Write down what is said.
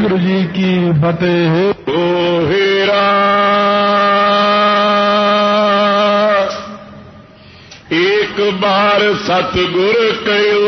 वाहिगुरु जी की फतेह। ओ हेरा एक बार सतगुर कयो